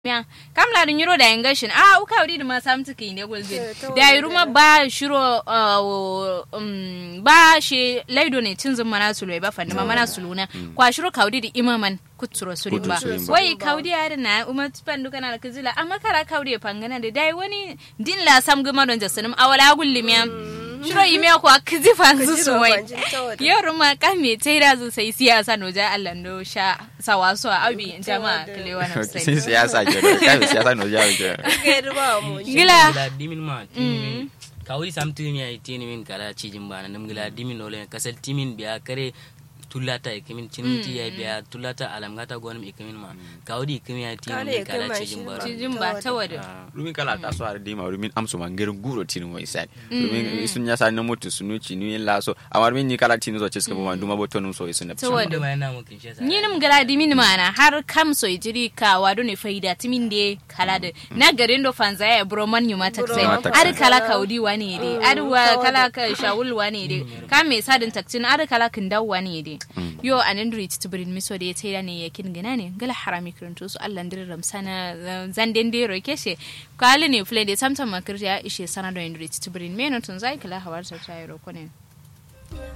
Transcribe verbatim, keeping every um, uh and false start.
Mia kamla da nyiro da engashin ah uka wuri da ma samtu ki ne gulbin da ruma ba shiro um ba shi laido ne cin zuma na sulu ba fanni ma mana suluna kwa shiro kaudi da imaman kuturo sulun ba wai kaudi ya na umar fandu kana da kizila amma kara kaudi fangana da dai wani din la sam guma don jasanum awala gullimiya shiro yi miya kwa kizi fanzu su wai yau ruma kame taira zu sai siyasa no ja Allah no sha sawaso abi jama'a kalewa na sai siyasa kai siyasa no jawo ke gila dimin ma timin kawai samtin ya tini min kala cijin bana nam gila dimin no le kasal timin biya kare tulata ikimin cinti ya biya tulata alamgata gonum ikimin ma kawdi ikimin ya timin kala cijin bara cijin ba tawada rumin kala ta so ardi ma rumin amso mangerin guro tinin wai sai rumin sun ya sa na mutu sunu cinu yin laso amma rumin ni kala tinin zo ciska ba duma botonum so isun da tawada mai na mu kinshi sa ni nim gala dimin mana har kam so jiri ka wado ne faida timin de kala da na garin do fanza ya broman yuma taksai ar kala kaudi wani de ar kala ka shawul wani de ka me sadin taktin ar kala kin daw wani de yo anandri tibrin miso de tayda ne yakin gana ne gala harami kiranto su Allah ndirin ramsana zanden de rokeshe kala ne fle de samtam makirja ishe sanado indri tibrin me no tun zai kala hawar ta tayro kone